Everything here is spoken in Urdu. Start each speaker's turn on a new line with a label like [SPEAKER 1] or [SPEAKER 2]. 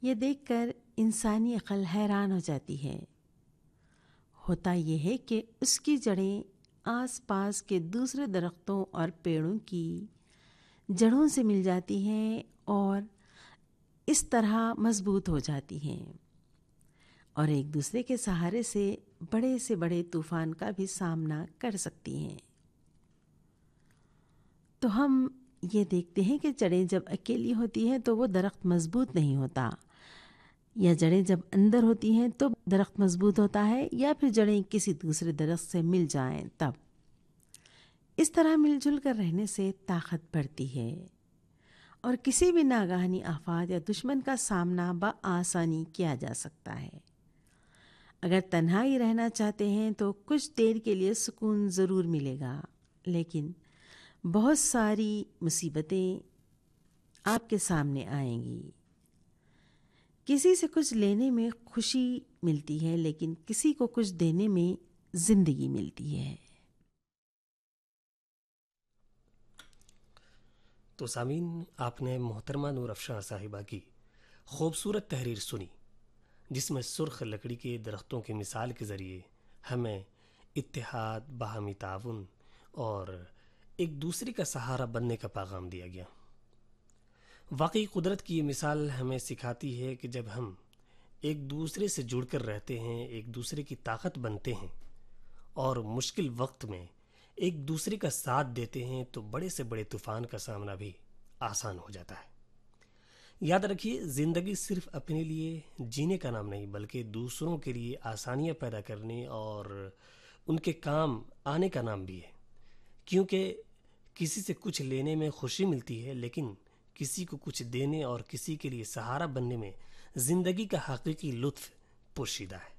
[SPEAKER 1] یہ دیکھ کر انسانی عقل حیران ہو جاتی ہے۔ ہوتا یہ ہے کہ اس کی جڑیں آس پاس کے دوسرے درختوں اور پیڑوں کی جڑوں سے مل جاتی ہیں اور اس طرح مضبوط ہو جاتی ہیں اور ایک دوسرے کے سہارے سے بڑے طوفان کا بھی سامنا کر سکتی ہیں۔ تو ہم یہ دیکھتے ہیں کہ جڑیں جب اکیلی ہوتی ہیں تو وہ درخت مضبوط نہیں ہوتا، یا جڑیں جب اندر ہوتی ہیں تو درخت مضبوط ہوتا ہے، یا پھر جڑیں کسی دوسرے درخت سے مل جائیں تب۔ اس طرح مل جل کر رہنے سے طاقت بڑھتی ہے اور کسی بھی ناگہانی آفات یا دشمن کا سامنا بآسانی کیا جا سکتا ہے۔ اگر تنہا ہی رہنا چاہتے ہیں تو کچھ دیر کے لیے سکون ضرور ملے گا، لیکن بہت ساری مصیبتیں آپ کے سامنے آئیں گی۔ کسی سے کچھ لینے میں خوشی ملتی ہے، لیکن کسی کو کچھ دینے میں زندگی ملتی ہے۔
[SPEAKER 2] تو سامعین، آپ نے محترمہ نور افشاں صاحبہ کی خوبصورت تحریر سنی، جس میں سرخ لکڑی کے درختوں کی مثال کے ذریعے ہمیں اتحاد، باہمی تعاون اور ایک دوسرے کا سہارا بننے کا پیغام دیا گیا۔ واقعی قدرت کی یہ مثال ہمیں سکھاتی ہے کہ جب ہم ایک دوسرے سے جڑ کر رہتے ہیں، ایک دوسرے کی طاقت بنتے ہیں اور مشکل وقت میں ایک دوسرے کا ساتھ دیتے ہیں تو بڑے سے بڑے طوفان کا سامنا بھی آسان ہو جاتا ہے۔ یاد رکھیے، زندگی صرف اپنے لیے جینے کا نام نہیں، بلکہ دوسروں کے لیے آسانیاں پیدا کرنے اور ان کے کام آنے کا نام بھی ہے، کیونکہ کسی سے کچھ لینے میں خوشی ملتی ہے، لیکن کسی کو کچھ دینے اور کسی کے لیے سہارا بننے میں زندگی کا حقیقی لطف پوشیدہ ہے۔